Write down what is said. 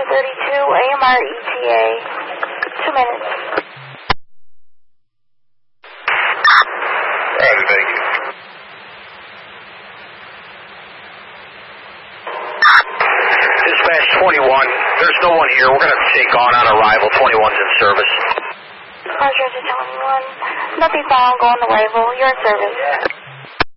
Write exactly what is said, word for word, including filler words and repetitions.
thirty-two, A M R E T A. Two minutes. Roger, thank you. Dispatch twenty-one, there's no one here. We're going to have to take on on arrival. twenty-one's in service. Roger, twenty-one. Nothing found. Go on the label. You're in service.